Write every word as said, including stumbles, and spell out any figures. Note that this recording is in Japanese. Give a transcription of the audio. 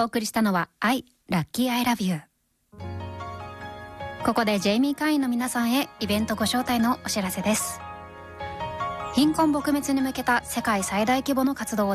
お送りしたのは I Lucky I Love You。 ここでジェイミー会員の皆さんへイベントご招待のお知らせです。貧困撲滅に向けた世界最大規模の活動を